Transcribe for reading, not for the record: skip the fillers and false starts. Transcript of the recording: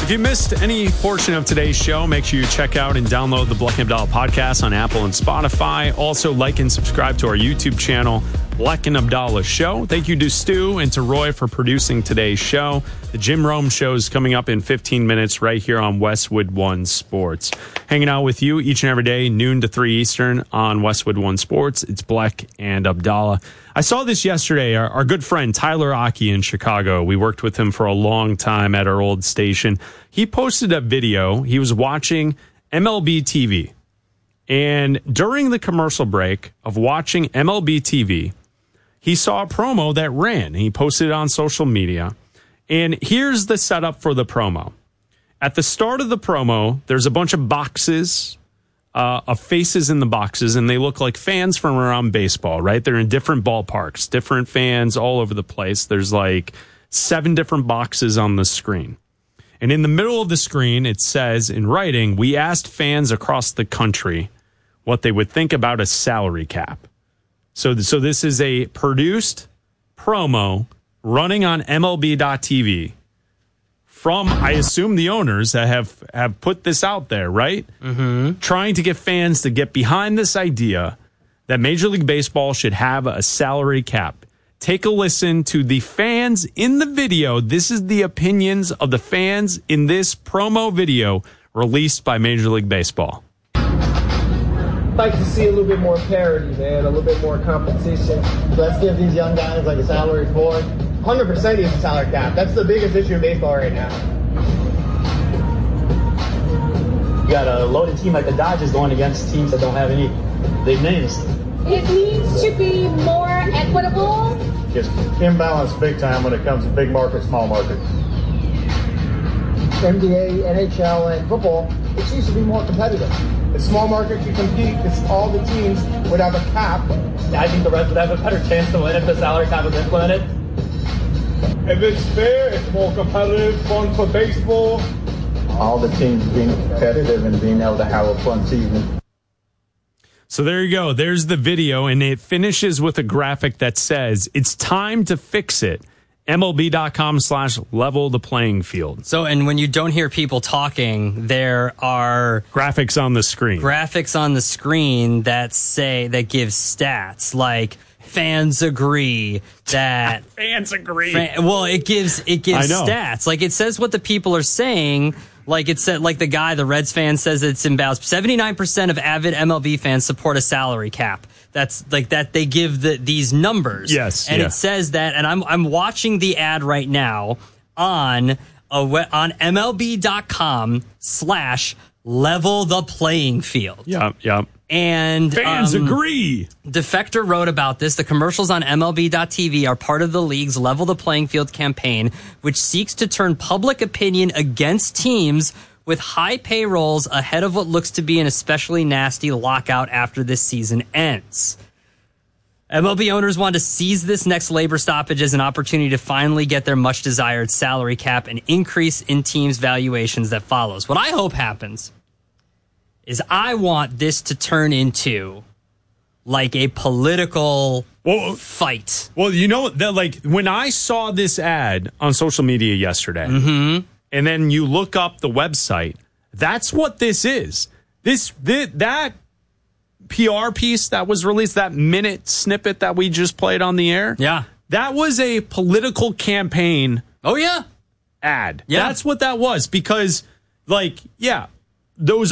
If you missed any portion of today's show, make sure you check out and download the Bleck and Abdallah podcast on Apple and Spotify. Also, like and subscribe to our YouTube channel, Bleck and Abdallah Show. Thank you to Stu and to Roy for producing today's show. The Jim Rome Show is coming up in 15 minutes right here on Westwood One Sports. Hanging out with you each and every day, noon to 3 Eastern on Westwood One Sports. It's Bleck and Abdallah. I saw this yesterday. Our good friend Tyler Aki in Chicago, we worked with him for a long time at our old station. He posted a video. He was watching MLB TV. And during the commercial break of watching MLB TV, he saw a promo that ran. He posted it on social media. And here's the setup for the promo. At the start of the promo, there's a bunch of boxes of faces in the boxes, and they look like fans from around baseball, right? They're in different ballparks, different fans all over the place. There's like 7 different boxes on the screen. And in the middle of the screen, it says in writing, we asked fans across the country what they would think about a salary cap. So this is a produced promo running on MLB.TV from, I assume, the owners that have put this out there, right? Mm-hmm. Trying to get fans to get behind this idea that Major League Baseball should have a salary cap. Take a listen to the fans in the video. This is the opinions of the fans in this promo video released by Major League Baseball. I'd like to see a little bit more parity, man, a little bit more competition. Let's give these young guys like a salary floor. 100% needs a salary cap. That's the biggest issue in baseball right now. You got a loaded team like the Dodgers going against teams that don't have any big names. It needs to be more equitable. It's imbalanced big time when it comes to big market, small market. NBA, NHL, and football, it needs to be more competitive. The small market can compete because all the teams would have a cap. I think the Reds would have a better chance to win if the salary cap was implemented. If it's fair, it's more competitive, fun for baseball. All the teams being competitive and being able to have a fun season. So there you go. There's the video, and it finishes with a graphic that says, it's time to fix it. MLB.com/level the playing field. So, and when you don't hear people talking, there are graphics on the screen. Graphics on the screen that give stats like fans agree that fans agree. It gives stats. Like it says what the people are saying. Like it said, like the Reds fan says it's imbalanced. 79% of avid MLB fans support a salary cap. That's like that. They give these numbers. Yes, and it says that. And I'm watching the ad right now on MLB.com/level the playing field. Yep. And fans agree. Defector wrote about this. The commercials on MLB.TV are part of the league's Level the Playing Field campaign, which seeks to turn public opinion against teams with high payrolls ahead of what looks to be an especially nasty lockout after this season ends. MLB owners want to seize this next labor stoppage as an opportunity to finally get their much-desired salary cap and increase in teams' valuations that follows. What I hope happens is I want this to turn into like a political fight. Well, you know, like when I saw this ad on social media yesterday, and then you look up the website, that's what this is. That PR piece that was released, that minute snippet that we just played on the air, that was a political campaign. Oh yeah, ad. Yeah. That's what that was because, like, those